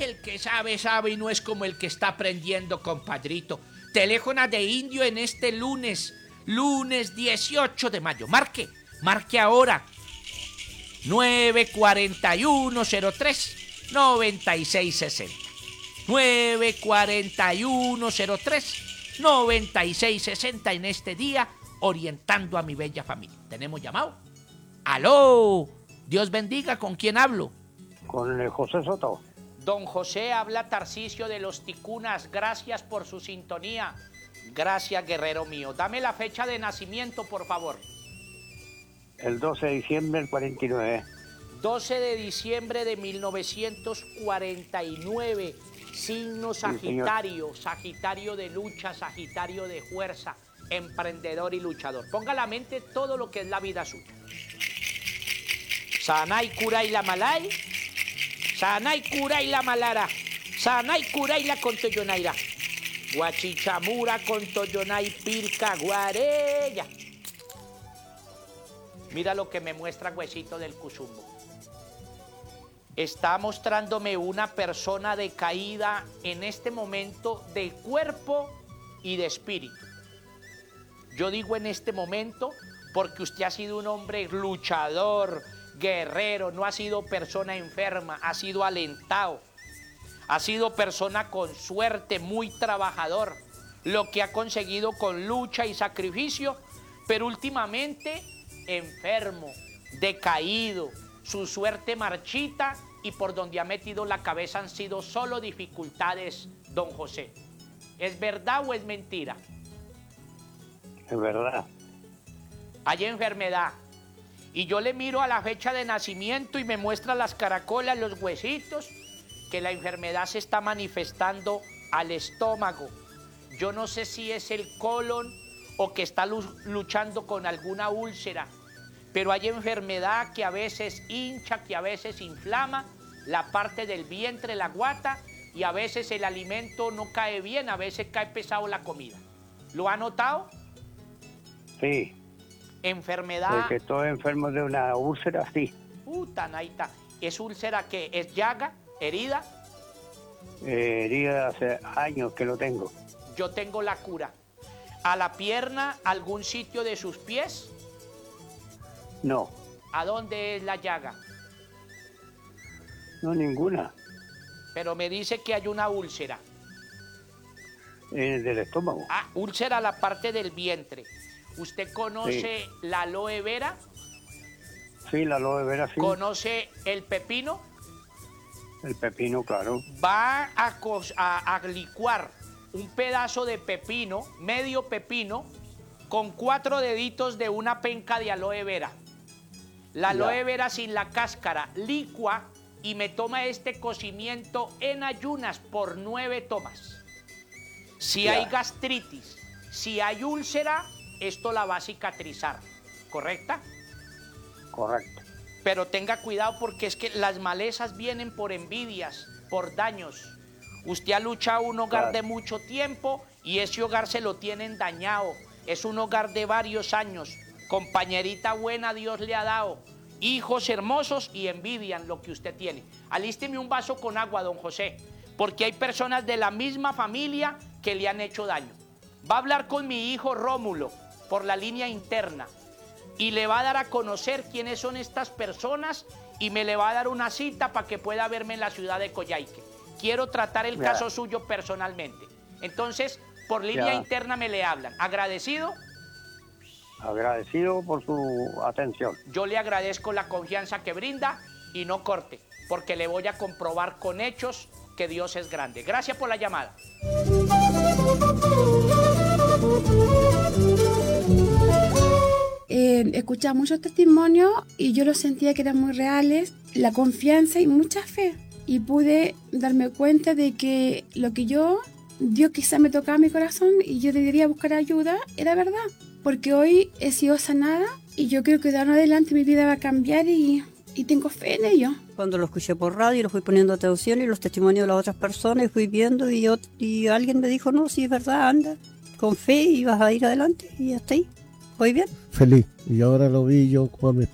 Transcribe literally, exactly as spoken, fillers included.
El que sabe, sabe y no es como el que está aprendiendo, compadrito. Teléfono de indio en este lunes, lunes dieciocho de mayo. Marque, marque ahora. nueve cuatro uno cero tres nueve seis seis cero. nueve cuatro uno cero tres nueve seis seis cero en este día, orientando a mi bella familia. ¿Tenemos llamado? ¡Aló! Dios bendiga, ¿con quién hablo? Con el José Soto. Don José, habla Tarcisio de los Ticunas. Gracias por su sintonía. Gracias, guerrero mío. Dame la fecha de nacimiento, por favor. El doce de diciembre del cuarenta y nueve. doce de diciembre de mil novecientos cuarenta y nueve. Signo Sagitario. Sí, Sagitario de lucha, Sagitario de fuerza, emprendedor y luchador. Ponga a la mente todo lo que es la vida suya. Sanay, cura y la malay. Sanay, cura y la malara. Sanay, cura y la contoyonaira. Guachichamura, contoyonay, pilca, guarella. Mira lo que me muestra Huesito del Cuzumbo. Está mostrándome una persona decaída en este momento de cuerpo y de espíritu. Yo digo en este momento porque usted ha sido un hombre luchador, guerrero, no ha sido persona enferma, ha sido alentado, ha sido persona con suerte, muy trabajador, lo que ha conseguido con lucha y sacrificio, pero últimamente enfermo, decaído, su suerte marchita y por donde ha metido la cabeza han sido solo dificultades, don José. ¿Es verdad o es mentira? Es verdad. Hay enfermedad. Y yo le miro a la fecha de nacimiento y me muestra las caracolas, los huesitos, que la enfermedad se está manifestando al estómago. Yo no sé si es el colon o que está luchando con alguna úlcera, pero hay enfermedad que a veces hincha, que a veces inflama la parte del vientre, la guata, y a veces el alimento no cae bien, a veces cae pesado la comida. ¿Lo ha notado? Sí. Enfermedad. Porque estoy enfermo de una úlcera, sí. Puta, naita. ¿Es úlcera qué? ¿Es llaga? ¿Herida? Eh, herida hace años que lo tengo. Yo tengo la cura. ¿A la pierna, algún sitio de sus pies? No. ¿A dónde es la llaga? No, ninguna. Pero me dice que hay una úlcera. En el del estómago. Ah, úlcera a la parte del vientre. ¿Usted conoce sí. la aloe vera? Sí, la aloe vera, sí. ¿Conoce el pepino? El pepino, claro. Va a, a, a licuar un pedazo de pepino, medio pepino, con cuatro deditos de una penca de aloe vera. La aloe ya. vera sin la cáscara, licua y me toma este cocimiento en ayunas por nueve tomas. Si ya. hay gastritis, si hay úlcera, esto la va a cicatrizar, ¿correcta? Correcto. Pero tenga cuidado porque es que las malezas vienen por envidias, por daños. Usted ha luchado un hogar claro. de mucho tiempo y ese hogar se lo tienen dañado. Es un hogar de varios años. Compañerita buena Dios le ha dado. Hijos hermosos y envidian lo que usted tiene. Alísteme un vaso con agua, don José, porque hay personas de la misma familia que le han hecho daño. Va a hablar con mi hijo Rómulo por la línea interna y le va a dar a conocer quiénes son estas personas y me le va a dar una cita para que pueda verme en la ciudad de Coyhaique. Quiero tratar el ya. caso suyo personalmente. Entonces, por línea ya. interna me le hablan. ¿Agradecido? Agradecido por su atención. Yo le agradezco la confianza que brinda y no corte, porque le voy a comprobar con hechos que Dios es grande. Gracias por la llamada. Eh, escuchaba muchos testimonios y yo los sentía que eran muy reales, la confianza y mucha fe. Y pude darme cuenta de que lo que yo, Dios quizá me tocaba mi corazón y yo debería buscar ayuda, era verdad. Porque hoy he sido sanada y yo creo que de ahora en adelante mi vida va a cambiar y, y tengo fe en ello. Cuando lo escuché por radio, lo fui poniendo atención y los testimonios de las otras personas y fui viendo y, yo, y alguien me dijo, no, sí es verdad, anda, con fe y vas a ir adelante y hasta ahí. ¿Voy bien? Feliz. Y ahora lo vi yo con mi